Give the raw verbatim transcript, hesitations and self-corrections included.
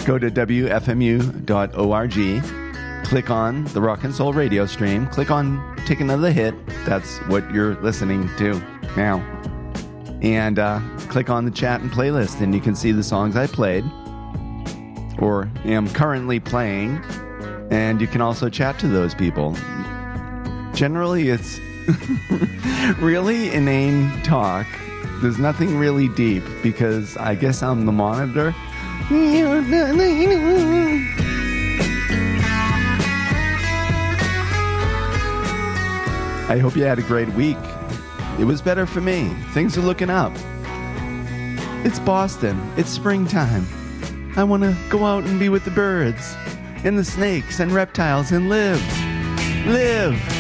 go to W F M U dot org, click on the Rock and Soul radio stream, click on Take Another Hit. That's what you're listening to now. And uh, click on the chat and playlist, and you can see the songs I played or am currently playing, and you can also chat to those people. Generally, it's really inane talk. There's nothing really deep because I guess I'm the monitor. I hope you had a great week. It was better for me. Things are looking up. It's Boston. It's springtime. I want to go out and be with the birds and the snakes and reptiles and live. Live.